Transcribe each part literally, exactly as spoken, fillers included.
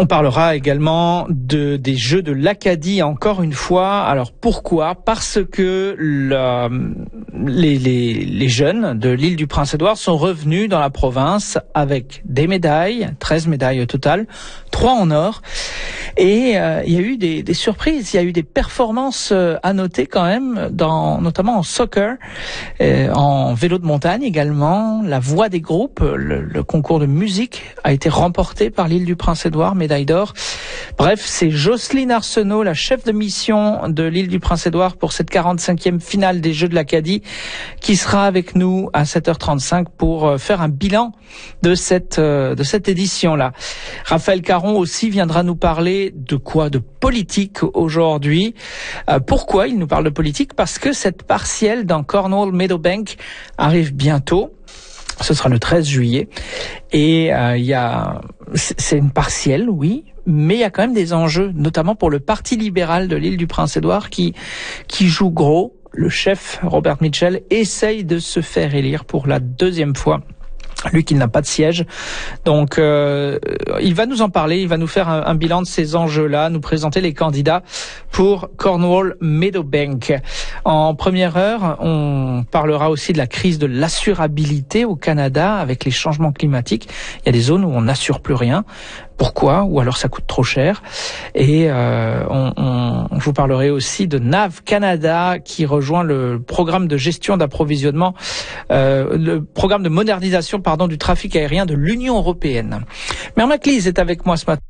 On parlera également de, des Jeux de l'Acadie encore une fois. Alors pourquoi ? Parce que la, les, les, les jeunes de l'île du Prince-Édouard sont revenus dans la province avec des médailles, treize médailles au total, trois en or. Et euh, il y a eu des, des surprises, il y a eu des performances euh, à noter quand même, dans, notamment en soccer, euh, en vélo de montagne également. La voix des groupes, le, le concours de musique a été remporté par l'île du Prince-Édouard, médaille d'or. Bref, c'est Jocelyne Arsenault, la chef de mission de l'île du Prince-Édouard pour cette quarante-cinquième finale des Jeux de l'Acadie, qui sera avec nous à sept heures trente-cinq pour faire un bilan de cette de cette édition-là. Raphaël Caron aussi viendra nous parler de quoi ? De politique aujourd'hui. Euh, pourquoi il nous parle de politique ? Parce que cette partielle dans Cornwall Meadowbank arrive bientôt. Ce sera le treize juillet. Et il euh, y a, c'est une partielle, oui, mais il y a quand même des enjeux, notamment pour le Parti libéral de l'île du Prince-Édouard qui qui joue gros. Le chef Robert Mitchell essaye de se faire élire pour la deuxième fois. Lui qui n'a pas de siège. Donc euh, il va nous en parler, il va nous faire un, un bilan de ces enjeux-là, nous présenter les candidats pour Cornwall Meadowbank. En première heure, on parlera aussi de la crise de l'assurabilité au Canada avec les changements climatiques. Il y a des zones où on n'assure plus rien. Pourquoi ? Ou alors ça coûte trop cher. Et euh, on, on, je vous parlerai aussi de N A V Canada qui rejoint le programme de gestion d'approvisionnement, euh, le programme de modernisation pardon du trafic aérien de l'Union européenne. Mère Maclise est avec moi ce matin.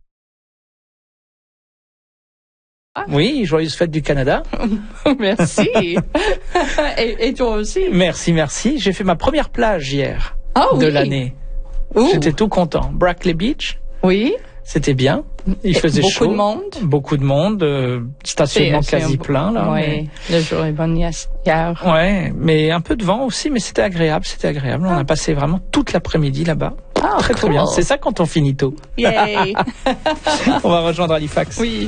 Ah. Oui, joyeuse fête du Canada. Merci. et, et toi aussi. Merci, merci. J'ai fait ma première plage hier oh, de oui. l'année. Ouh. J'étais tout content. Brackley Beach. Oui. C'était bien. Il faisait beaucoup chaud. Beaucoup de monde. Beaucoup de monde. Euh, stationnement c'est, quasi c'est plein là. Oui. Mais... Le jour est bon hier. Ouais, mais un peu de vent aussi, mais c'était agréable. C'était agréable. Ah. On a passé vraiment toute l'après-midi là-bas. Ah, très cool. très bien. C'est ça quand on finit tôt. Yay. On va rejoindre Halifax. Oui.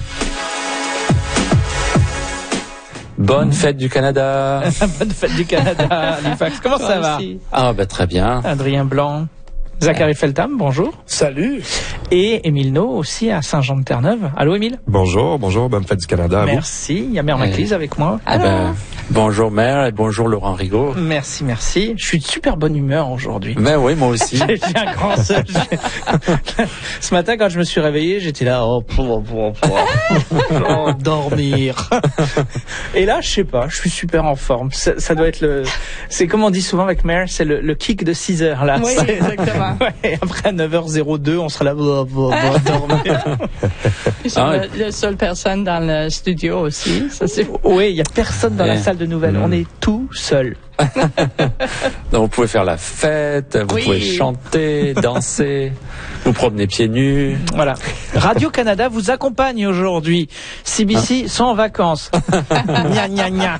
Bonne fête du Canada. Bonne fête du Canada, Halifax. Comment ça va? Ah bah très bien. Adrien Blanc. Zachary Feltham, bonjour. Salut. Et Émile No aussi à Saint-Jean-de-Terre-Neuve. Allô Émile. Bonjour, bonjour, bonne fête du Canada à Merci, vous. Il y a Mère Maclise et... avec moi. Ah ben, bonjour Mère et bonjour Laurent Rigaud. Merci, merci. Je suis de super bonne humeur aujourd'hui. Mais oui, moi aussi. J'ai un grand seul. Ce matin quand je me suis réveillé, j'étais là, oh, pour, pour, pour. oh dormir. Et là, je sais pas, je suis super en forme. Ça, ça doit être le, c'est comme on dit souvent avec Mère, c'est le, le kick de six heures là. Oui, exactement. Ouais, après neuf heures zéro deux, on sera là pour dormir. Je suis ah, la, la seule personne dans le studio aussi. Ça, c'est... Oui, il n'y a personne dans Et... la salle de nouvelles. Mmh. On est tout seul. Donc vous pouvez faire la fête, vous oui. pouvez chanter, danser, vous promener pieds nus. Voilà. Radio-Canada vous accompagne aujourd'hui. C B C hein? sont en vacances. Gna gna gna.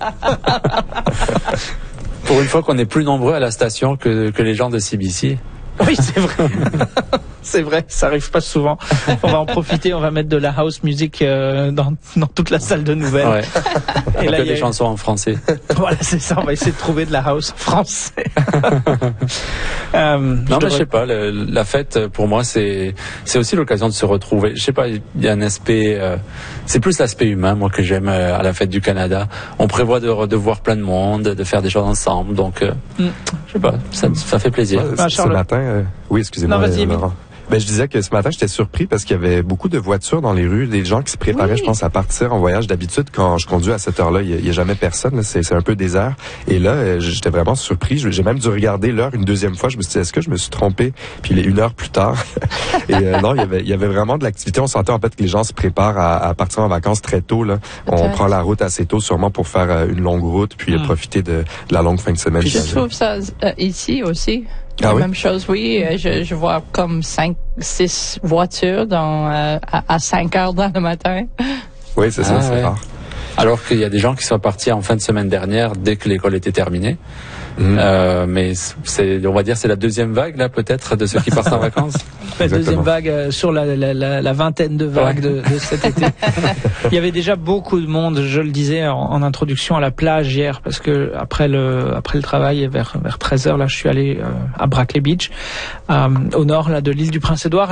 Pour une fois qu'on est plus nombreux à la station que, que les gens de C B C. Oui, c'est vrai. C'est vrai, ça arrive pas souvent. On va en profiter, on va mettre de la house music euh, dans, dans toute la salle de nouvelles. Ouais. Et là, il y a des a... chansons en français. Voilà, c'est ça. On va essayer de trouver de la house en français. euh, non, je mais devrais... je sais pas. Le, la fête, pour moi, c'est c'est aussi l'occasion de se retrouver. Je sais pas. Il y a un aspect. Euh, c'est plus l'aspect humain, moi, que j'aime euh, à la fête du Canada. On prévoit de, de voir plein de monde, de faire des choses ensemble. Donc, euh, mm. je sais pas. Ça, ça fait plaisir. Ouais, ah, ce matin. Euh... Oui, excusez-moi. Non, vas-y, Laurent. Ben, je disais que ce matin, j'étais surpris parce qu'il y avait beaucoup de voitures dans les rues, des gens qui se préparaient, oui. je pense, à partir en voyage. D'habitude, quand je conduis à cette heure-là, il n'y a, a jamais personne. Là, c'est, c'est un peu désert. Et là, j'étais vraiment surpris. J'ai même dû regarder l'heure une deuxième fois. Je me suis dit, est-ce que je me suis trompé? Puis une heure plus tard. Et euh, non, il y avait, il y avait vraiment de l'activité. On sentait en fait que les gens se préparent à, à partir en vacances très tôt. Là. On prend la route assez tôt, sûrement pour faire une longue route, puis mm. profiter de, de la longue fin de semaine. Puis je trouve ça euh, ici aussi. Ah la oui? même chose, oui. Je, je vois comme cinq, six voitures dans, euh, à, à cinq heures dans le matin. Oui, c'est ça, ah, c'est ouais. rare. Alors qu'il y a des gens qui sont partis en fin de semaine dernière dès que l'école était terminée. Mmh. Euh, mais c'est, on va dire, c'est la deuxième vague là, peut-être, de ceux qui partent en vacances. La deuxième vague euh, sur la, la, la, la vingtaine de vagues ouais. de, de cet été. Il y avait déjà beaucoup de monde, je le disais en, en introduction, à la plage hier, parce que après le après le travail, vers vers treize heures là, je suis allé euh, à Brackley Beach, euh, au nord là de l'île du Prince-Édouard.